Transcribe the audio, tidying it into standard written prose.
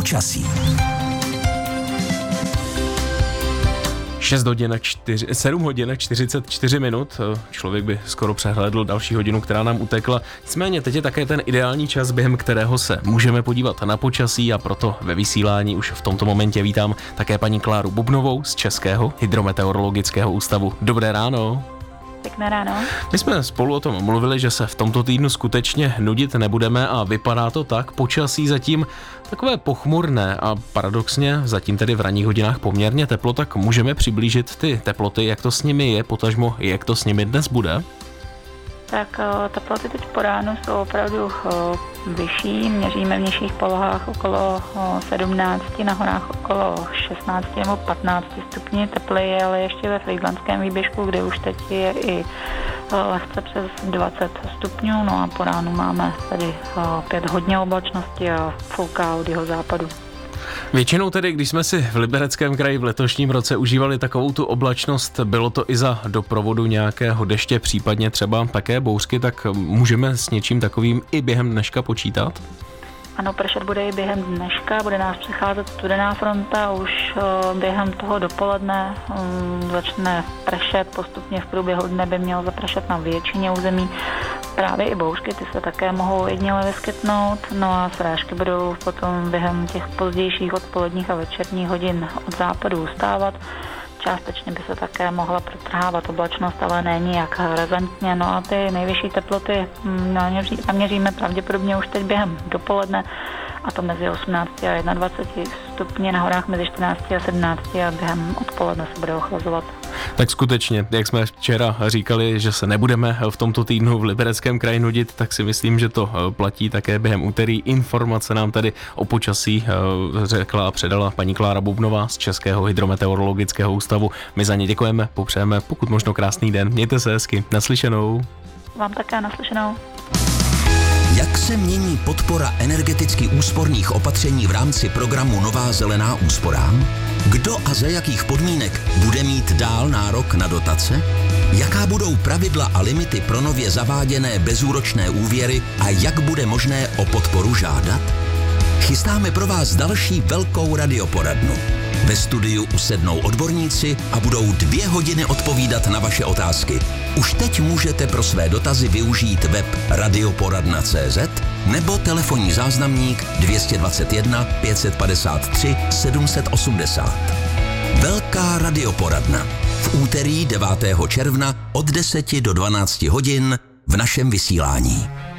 počasí. 7 hodin 44 minut. Člověk by skoro přehlédl další hodinu, která nám utekla. Nicméně teď je také ten ideální čas, během kterého se můžeme podívat na počasí, a proto ve vysílání už v tomto momentě vítám také paní Kláru Bubnovou z Českého hydrometeorologického ústavu. Dobré ráno. Pěkné ráno. My jsme spolu o tom mluvili, že se v tomto týdnu skutečně nudit nebudeme a vypadá to tak. Počasí zatím takové pochmurné a paradoxně zatím tedy v ranních hodinách poměrně teplo, tak můžeme přiblížit ty teploty, jak to s nimi je, potažmo jak to s nimi dnes bude? Tak teploty teď po ránu jsou opravdu vyšší, měříme v nižších polohách okolo 17, na horách okolo 16 nebo 15 stupňů, tepleji, ale ještě ve frýdlandském výběžku, kde už teď je i lehce přes 20 stupňů, no a po ránu máme tady opět hodně oblačnosti a fouká od jeho západu. Většinou tedy, když jsme si v Libereckém kraji v letošním roce užívali takovou tu oblačnost, bylo to i za doprovodu nějakého deště, případně třeba také bouřky, tak můžeme s něčím takovým i během dneška počítat? Ano, pršet bude i během dneška, bude nás přecházet studená fronta, už během toho dopoledne začne pršet, postupně v průběhu dne by mělo zapršet na většině území. Právě i bouřky, ty se také mohou jedněle vyskytnout, no a srážky budou potom během těch pozdějších odpoledních a večerních hodin od západu ustávat. Částečně by se také mohla protrhávat oblačnost, ale ne nijak razantně. No a ty nejvyšší teploty naměříme pravděpodobně už teď během dopoledne, a to mezi 18 a 21 stupně, na horách mezi 14 a 17 a během odpoledne se bude ochlazovat. Tak skutečně, jak jsme včera říkali, že se nebudeme v tomto týdnu v Libereckém kraji nudit, tak si myslím, že to platí také během úterý. Informace nám tady o počasí řekla a předala paní Klára Bubnová z Českého hydrometeorologického ústavu. My za ně děkujeme, popřejeme pokud možno krásný den. Mějte se hezky. Naslyšenou. Vám také naslyšenou. Jak se mění podpora energeticky úsporných opatření v rámci programu Nová zelená úsporám? Kdo a za jakých podmínek bude mít dál nárok na dotace? Jaká budou pravidla a limity pro nově zaváděné bezúročné úvěry a jak bude možné o podporu žádat? Chystáme pro vás další velkou radioporadnu. Ve studiu usednou odborníci a budou 2 hodiny odpovídat na vaše otázky. Už teď můžete pro své dotazy využít web radioporadna.cz nebo telefonní záznamník 221 553 780. Velká radioporadna. V úterý 9. června od 10 do 12 hodin v našem vysílání.